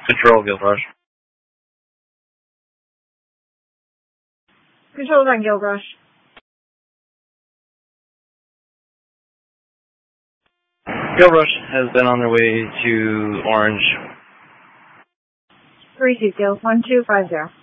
Control, Gill Rush. Control on Gill Rush. Gill Rush has been on their way to Orange. 32 Gill, 1250.